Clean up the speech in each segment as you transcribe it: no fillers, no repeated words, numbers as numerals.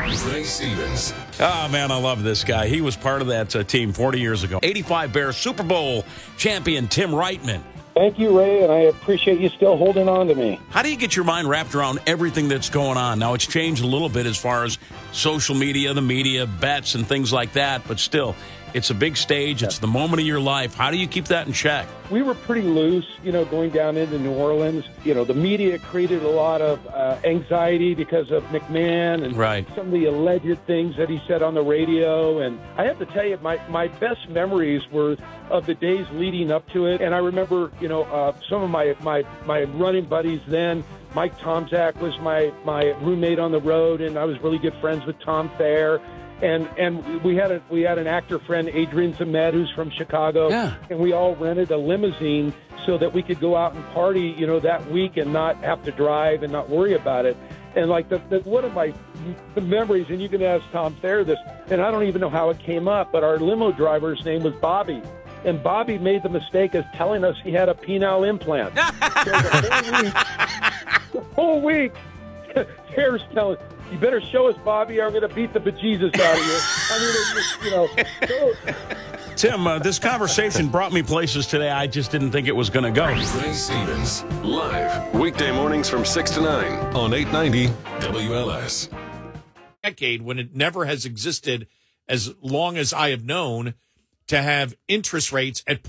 Ray Stevens. Oh, man, I love this guy. He was part of that team 40 years ago. 85 Bears Super Bowl champion Tim Reitman. Thank you, Ray, and I appreciate you still holding on to me. How do you get your mind wrapped around everything that's going on? Now, it's changed a little bit as far as social media, the media, bets, and things like that, but still, it's a big stage. It's the moment of your life. How do you keep that in check? We were pretty loose, going down into New Orleans. The media created a lot of anxiety because of McMahon and some of the alleged things that he said on the radio. And I have to tell you, my best memories were of the days leading up to it. And I remember, some of my running buddies then. Mike Tomczak was my roommate on the road, and I was really good friends with Tom Thayer. And we had an actor friend, Adrian Zemed, who's from Chicago, and we all rented a limousine so that we could go out and party, that week and not have to drive and not worry about it. And like one of my memories, and you can ask Tom Thayer this, and I don't even know how it came up, but our limo driver's name was Bobby. And Bobby made the mistake of telling us he had a penile implant. So the whole week, Thayer's telling, you better show us, Bobby, or I'm going to beat the bejesus out of you. Tim, this conversation brought me places today I just didn't think it was going to go. Ray Stevens, live, weekday mornings from 6 to 9 on 890 WLS. Decade when it never has existed as long as I have known to have interest rates at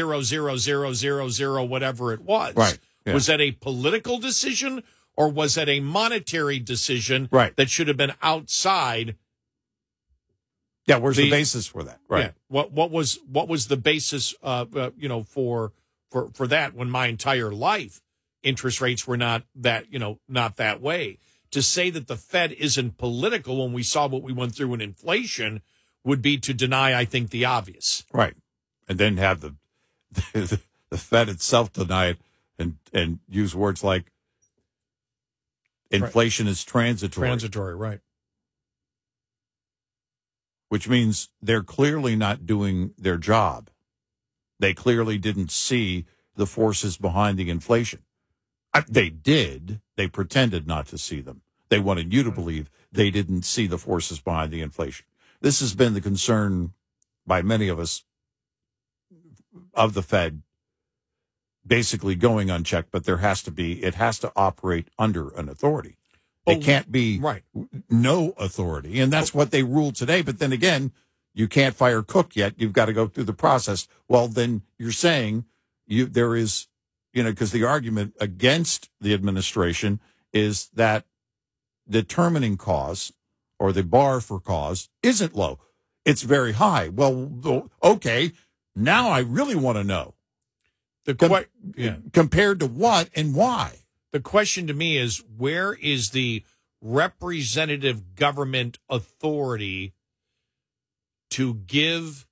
0.00000 whatever it was. Right. Yeah. Was that a political decision? Or was it a monetary decision that should have been outside? Yeah, where's the basis for that? Right. Yeah. What was the basis for that when my entire life interest rates were not that way? To say that the Fed isn't political when we saw what we went through in inflation would be to deny, I think, the obvious. Right. And then have the Fed itself deny it and use words like inflation is transitory. Transitory, right. Which means they're clearly not doing their job. They clearly didn't see the forces behind the inflation. They did. They pretended not to see them. They wanted you to believe they didn't see the forces behind the inflation. This has been the concern by many of us of the Fed basically going unchecked, but it has to operate under an authority. It can't be no authority. And that's what they ruled today. But then again, you can't fire Cook yet. You've got to go through the process. Well, then you're saying there is, because the argument against the administration is that determining cause or the bar for cause isn't low. It's very high. Well, okay, now I really want to know. Compared to what and why? The question to me is, where is the representative government authority to give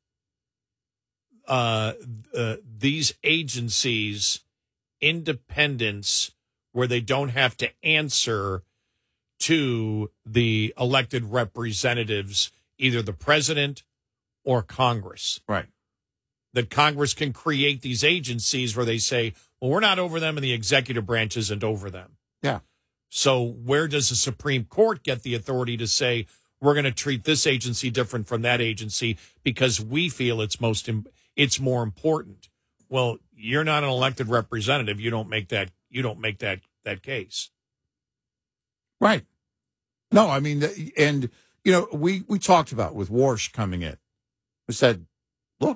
these agencies independence where they don't have to answer to the elected representatives, either the president or Congress? Right. That Congress can create these agencies where they say, well, we're not over them and the executive branch isn't over them. Yeah. So where does the Supreme Court get the authority to say, we're going to treat this agency different from that agency because we feel it's more important? Well, you're not an elected representative. You don't make that case. Right. No, I mean, and, we talked about with Warsh coming in. We said, look,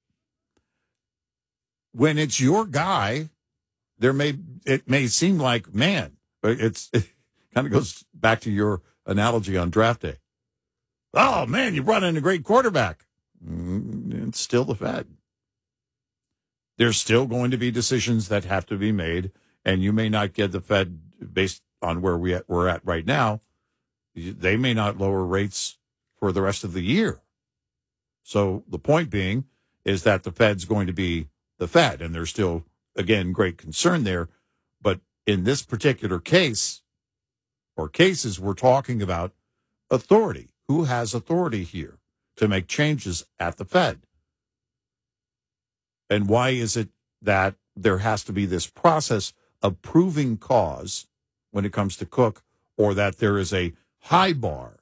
when it's your guy, it may seem like, man, but it kind of goes back to your analogy on draft day. Oh, man, you brought in a great quarterback. It's still the Fed. There's still going to be decisions that have to be made, and you may not get the Fed based on where we're at right now. They may not lower rates for the rest of the year. So the point being is that the Fed's going to be the Fed, and there's still, again, great concern there. But in this particular case, or cases, we're talking about authority. Who has authority here to make changes at the Fed? And why is it that there has to be this process of proving cause when it comes to Cook, or that there is a high bar